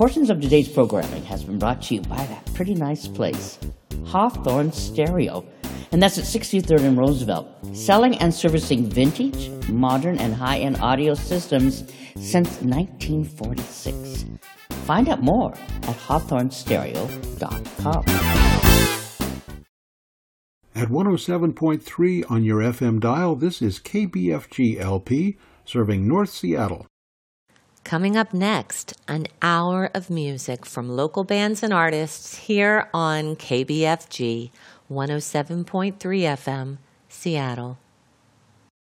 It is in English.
Portions of today's programming has been brought to you by that pretty nice place, Hawthorne Stereo. And that's at 63rd and Roosevelt, selling and servicing vintage, modern, and high-end audio systems since 1946. Find out more at hawthornestereo.com. At 107.3 on your FM dial, this is KBFG LP, serving North Seattle. Coming up next, an hour of music from local bands and artists here on KBFG 107.3 FM, Seattle.